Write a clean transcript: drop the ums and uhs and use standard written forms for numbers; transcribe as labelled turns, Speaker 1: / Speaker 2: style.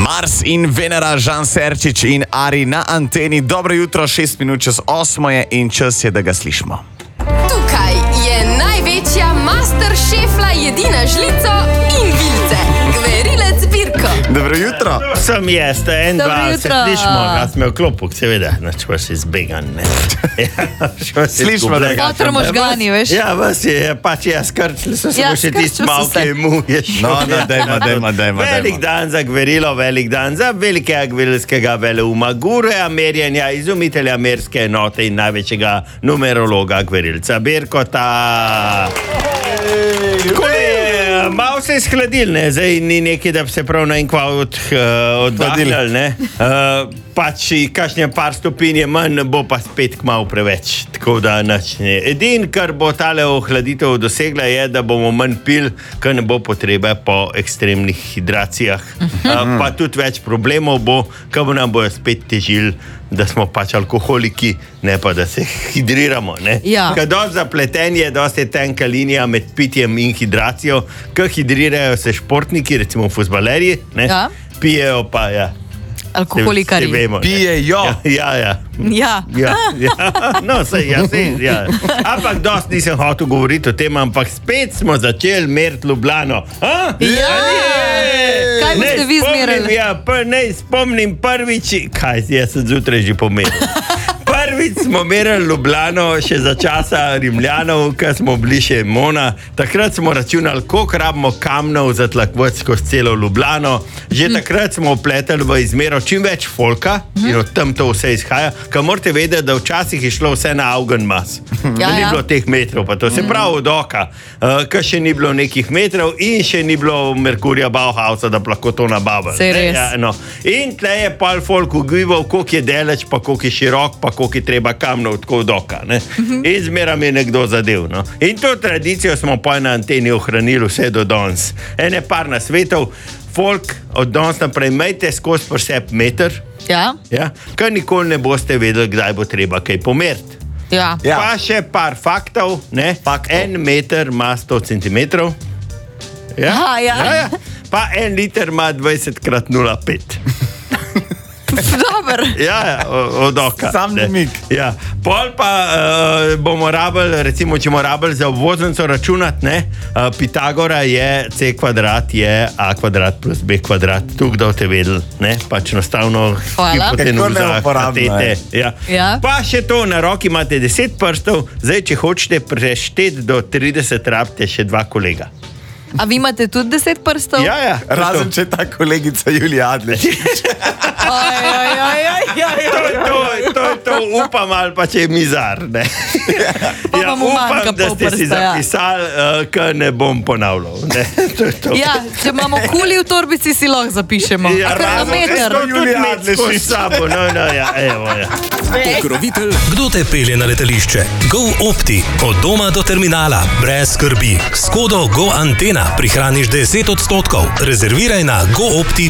Speaker 1: Mars in Venera, Žan Serčič in Ari na anteni. Dobro jutro, 6 minut čez 8 je in čas je, da ga slišimo.
Speaker 2: Tukaj je največja masterchefla jedina žlico in vilce. Gverilec Birko.
Speaker 1: Dobro jutro.
Speaker 3: Sem jaz, en,
Speaker 2: Dobro
Speaker 3: dva, se
Speaker 2: jutro.
Speaker 3: slišimo, ga smo v klopu, seveda, pa si zbegan, ne.
Speaker 1: Slišimo, da ga.
Speaker 4: Otra možgani, veš?
Speaker 3: Ja, vas je, pač jaz skrčili so se
Speaker 4: Ja,
Speaker 3: še tisti
Speaker 4: skrčili so
Speaker 3: malo,
Speaker 4: se.
Speaker 3: ki mu je šlo.
Speaker 1: No, dajmo.
Speaker 3: Velik dan za gverilo, velik dan za velikega gverilskega veleuma Gureja, merjenja, izumitelja merske enote in največjega numerologa gverilca Birkota. Malo se je skladil, ne? Zdaj ni nekaj, da bi se prav naenkrat oddaljali, ne? Pač kakšne par stopinj je manj, bo pa spet kmalu preveč, tako da nič ne. Edin, kar bo tale ohladitev dosegla, je, da bomo manj pil, ker ne bo potrebe po ekstremnih hidracijah. Pa tudi več problemov bo, ker nam bojo spet težili, da smo pač alkoholiki, ne pa da se hidriramo, ne?
Speaker 4: Ja.
Speaker 3: Ker dosti zapleten je, dosti je tenka linija med pitjem in hidracijo, ker hidrirajo se športniki, recimo fuzbalerji, ne?
Speaker 4: Ja.
Speaker 3: Pijejo pa, ja.
Speaker 4: Alkoholikari.
Speaker 3: Vsi vemo, ne.
Speaker 1: Pijejo.
Speaker 3: Ja.
Speaker 4: Ja.
Speaker 3: No, ja. Ampak dosti nisem hotel govoriti o tem, ampak spet smo začeli meriti Ljubljano.
Speaker 4: Ja. Kaj boste vi zmerali?
Speaker 3: Ne spomnim prvič, jaz sem zjutraj že pomeril. Prvič smo merili Ljubljano še za časa Rimljanov, ko smo bili še Mona. Takrat smo računali, koliko rabimo kamnov za tlakvati skozi celo Ljubljano. Že takrat smo vpletali v izmero čim več folka in od tam to vse izhaja. Ker morate vedeti, da včasih je šlo vse na Augenmaß. Da ni bilo teh metrov, pa to se pravi od oka. Ker še ni bilo nekih metrov in še ni bilo Merkurja Bauhausa, da bi lahko to nabavili.
Speaker 4: Saj res.
Speaker 3: Ja, no. In tle je pol folk ugival, koliko je deleč, pa koliko je širok, pa koliko je treba kamnov tako od oka. Ne? In zmeram je nekdo zadev. No? In to tradicijo smo pa na anteni ohranili vse do danes. Ene par nasvetov, folk od danes naprej, imejte skozi pri sebi meter,
Speaker 4: Ja.
Speaker 3: ker nikoli ne boste vedeli, kdaj bo treba kaj pomeriti.
Speaker 4: Ja.
Speaker 1: Ja.
Speaker 3: Pa še par faktov, ne?
Speaker 1: Faktov.
Speaker 3: 1 meter ima 100 centimetrov. Ja?
Speaker 4: Aha, ja.
Speaker 3: Pa 1 liter ima 20 krat 0,5.
Speaker 4: Dober.
Speaker 3: Ja, od oka.
Speaker 1: Sam
Speaker 3: ne.
Speaker 1: namig.
Speaker 3: Ja. Pol pa bomo rabili, recimo, če bomo rabili za obvoznico računati, ne? Pitagora je C kvadrat je A kvadrat plus B kvadrat. Tukaj da boste vedeli, ne? Pač enostavno
Speaker 4: Hvala.
Speaker 3: hipotenuza,
Speaker 1: Kako neuporabno
Speaker 3: katete.
Speaker 1: je.
Speaker 4: Ja.
Speaker 3: Pa še to, na roki imate 10 prstov, zdaj, če hočete prešteti do 30, rabite še 2 kolega.
Speaker 4: A vi imate tudi 10 prstov?
Speaker 3: Ja.
Speaker 1: Razen če je ta kolegica Julija Adlič.
Speaker 3: To upam, ali pa če je mizar. Ne?
Speaker 4: Pa vam umanjka
Speaker 3: upam, da ste si
Speaker 4: pol prsta, ja.
Speaker 3: zapisali, ker ne bom ponavljal. Ne? To je to.
Speaker 4: Ja, če imamo kuli v torbici, si lahko zapišemo.
Speaker 3: Ja,
Speaker 4: A kar na
Speaker 3: razen,
Speaker 4: meter.
Speaker 3: to tudi
Speaker 1: Julija
Speaker 3: imeti
Speaker 1: Adlešič.
Speaker 3: skozi sabo. No, ja, evo, ja.
Speaker 5: Pokrovitelj, kdo te pelje na letališče? Go Opti, od doma do terminala, brez skrbi. S kodo Go Antena prihraniš 10%. Rezerviraj na goopti.si.